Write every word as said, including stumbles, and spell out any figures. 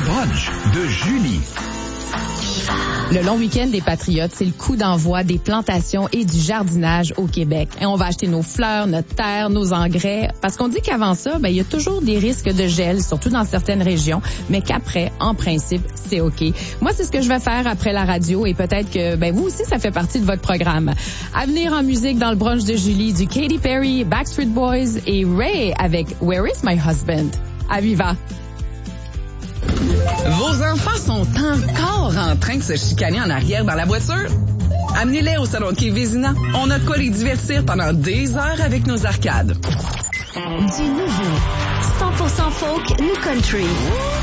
brunch de Julie. Le long week-end des Patriotes, c'est le coup d'envoi des plantations et du jardinage au Québec. Et on va acheter nos fleurs, notre terre, nos engrais, parce qu'on dit qu'avant ça, ben il y a toujours des risques de gel, surtout dans certaines régions, mais qu'après, en principe, c'est OK. Moi, c'est ce que je vais faire après la radio et peut-être que ben vous aussi, ça fait partie de votre programme. À venir en musique dans le brunch de Julie, du Katy Perry, Backstreet Boys et Ray avec Where is my husband? À Viva! Vos enfants sont encore en train de se chicaner en arrière dans la voiture? Amenez-les au salon de quai Vézina. On a de quoi les divertir pendant des heures avec nos arcades. Du nouveau. cent pour cent folk, new country.